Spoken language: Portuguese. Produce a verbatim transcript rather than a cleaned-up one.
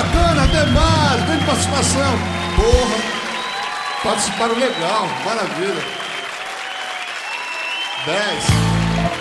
bacana, demais, grande participação. Porra, participaram legal, maravilha. dez.